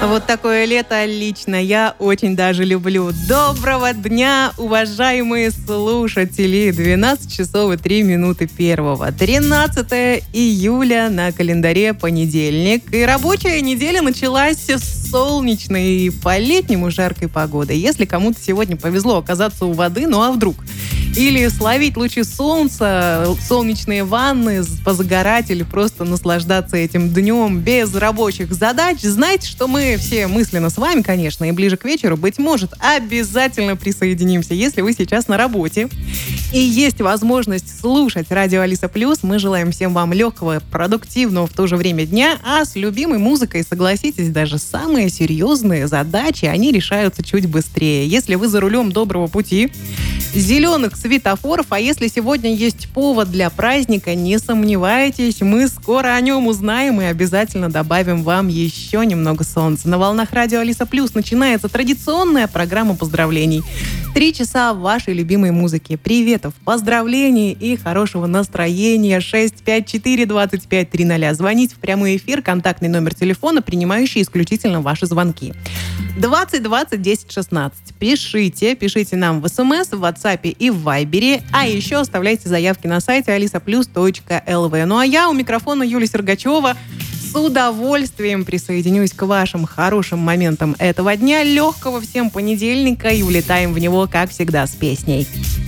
Вот такое лето лично я очень даже люблю. Доброго дня, уважаемые слушатели. 12 часов и 3 минуты первого. 13 июля на календаре понедельник. И рабочая неделя началась с солнечной и по-летнему жаркой погоды. Если кому-то сегодня повезло оказаться у воды, ну а вдруг? Или словить лучи солнца, солнечные ванны, позагорать или просто наслаждаться этим днем без рабочих задач. Знаете, что мы все мысленно с вами, конечно, и ближе к вечеру, быть может, обязательно присоединимся, если вы сейчас на работе и есть возможность слушать радио Алиса Плюс. Мы желаем всем вам легкого, продуктивного в то же время дня, а с любимой музыкой, согласитесь, даже самые серьезные задачи, они решаются чуть быстрее. Если вы за рулем доброго пути, зеленых светофоров, а если сегодня есть повод для праздника, не сомневайтесь, мы скоро о нем узнаем и обязательно добавим вам еще немного солнца. На волнах радио Алиса Плюс начинается традиционная программа поздравлений. 3 часа вашей любимой музыки, приветов, поздравлений и хорошего настроения. 654-2530. Звоните в прямой эфир, контактный номер телефона, принимающий исключительно ваши звонки. 20 20 10 16. Пишите нам в СМС, в WhatsApp и в Вайбере, а еще оставляйте заявки на сайте alisaplus.lv. Ну а я у микрофона Юлия Сергачева с удовольствием присоединюсь к вашим хорошим моментам этого дня, легкого всем понедельника, и улетаем в него, как всегда, с песней.